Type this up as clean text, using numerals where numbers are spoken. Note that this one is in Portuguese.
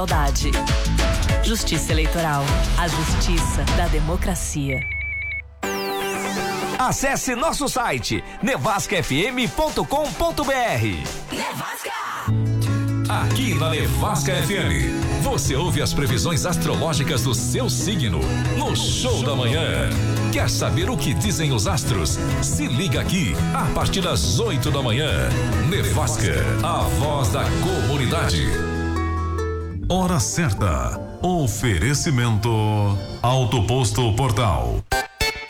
Saudade. Justiça Eleitoral. A justiça da democracia. Acesse nosso site nevascafm.com.br. Nevasca! Aqui na Nevasca FM, você ouve as previsões astrológicas do seu signo no Show da Manhã. Quer saber o que dizem os astros? Se liga aqui, a partir das 8 da manhã. Nevasca, a voz da comunidade. Hora certa. Oferecimento Autoposto Portal.